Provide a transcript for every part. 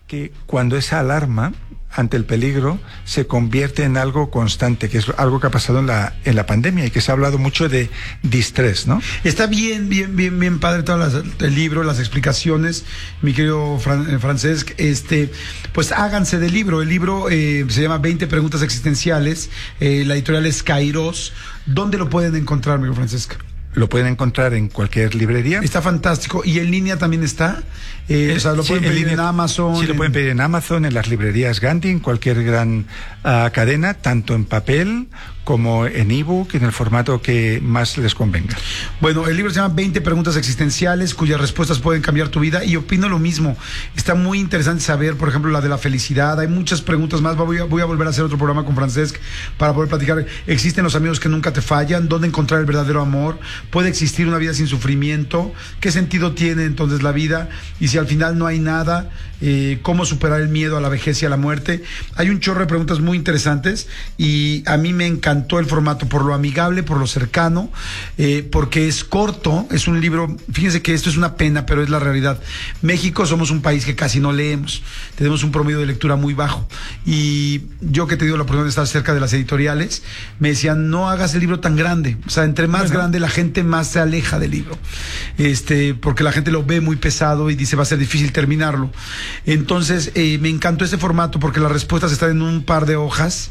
que cuando esa alarma ante el peligro se convierte en algo constante, que es algo que ha pasado en la pandemia y que se ha hablado mucho de distrés, ¿no? Está bien padre todo el libro, las explicaciones, mi querido Francesc. Pues háganse del libro. El libro se llama 20 preguntas existenciales. La editorial es Kairos. ¿Dónde lo pueden encontrar, mi querido Francesc? Lo pueden encontrar en cualquier librería. Está fantástico. ¿Y en línea también está? O sea, lo pueden pedir en Amazon. Sí, lo pueden pedir en Amazon, en las librerías Gandhi, en cualquier gran cadena, tanto en papel como en ebook, en el formato que más les convenga. Bueno, el libro se llama 20 preguntas existenciales cuyas respuestas pueden cambiar tu vida, y opino lo mismo. Está muy interesante saber, por ejemplo, la de la felicidad. Hay muchas preguntas más. Voy a volver a hacer otro programa con Francesc para poder platicar. ¿Existen los amigos que nunca te fallan? ¿Dónde encontrar el verdadero amor? ¿Puede existir una vida sin sufrimiento? ¿Qué sentido tiene entonces la vida? Y si al final no hay nada, ¿cómo superar el miedo a la vejez y a la muerte? Hay un chorro de preguntas muy interesantes, y a mí me encantó el formato por lo amigable, por lo cercano, porque es corto. Es un libro, fíjense que esto es una pena, pero es la realidad. México somos un país que casi no leemos, tenemos un promedio de lectura muy bajo, y yo, que he tenido la oportunidad de estar cerca de las editoriales, me decían: no hagas el libro tan grande. O sea, entre más grande la gente, más se aleja del libro, porque la gente lo ve muy pesado y dice va a ser difícil terminarlo. Entonces me encantó este formato porque las respuestas están en un par de hojas,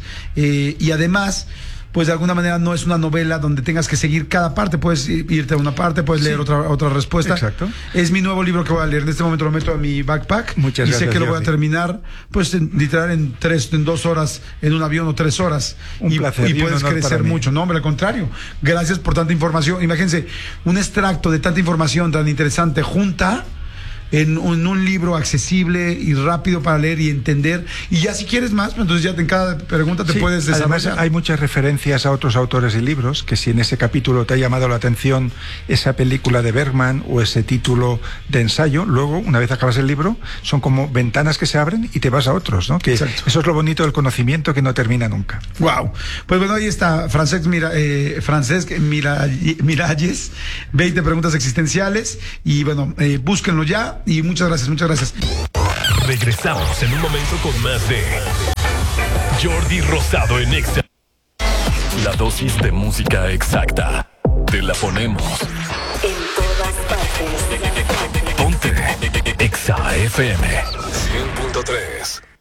y además, pues de alguna manera no es una novela donde tengas que seguir cada parte. Puedes irte a una parte, puedes leer otra respuesta. Exacto. Es mi nuevo libro que voy a leer. En este momento lo meto a mi backpack. Muchas gracias. Y sé que lo voy a terminar, pues literal en 2 horas en un avión, o 3 horas. Un placer. Y puedes crecer mucho. No, hombre, al contrario. Gracias por tanta información. Imagínense, un extracto de tanta información tan interesante junta en un libro accesible y rápido para leer y entender. Y ya si quieres más, entonces ya en cada pregunta te puedes desarrollar. Además, hay muchas referencias a otros autores y libros, que si en ese capítulo te ha llamado la atención esa película de Bergman o ese título de ensayo, luego, una vez acabas el libro, son como ventanas que se abren y te vas a otros, ¿no? Que exacto. Eso es lo bonito del conocimiento, que no termina nunca. Wow. Pues bueno, ahí está Francesc Miralles, 20 preguntas existenciales, y bueno, búsquenlo ya. Y muchas gracias. Regresamos en un momento con más de Jordi Rosado en Exa. La dosis de música exacta. Te la ponemos en todas partes. Ponte Exa FM 100.3.